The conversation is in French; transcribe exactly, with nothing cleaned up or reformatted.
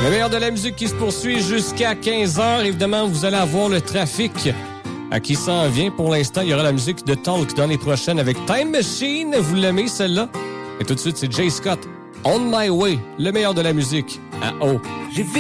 Le meilleur de la musique qui se poursuit jusqu'à quinze heures. Évidemment, vous allez avoir le trafic à qui s'en vient. Pour l'instant, il y aura la musique de Talk dans les prochaines avec Time Machine. Vous l'aimez, celle-là? Et tout de suite, c'est Jay Scott. On My Way, le meilleur de la musique à O.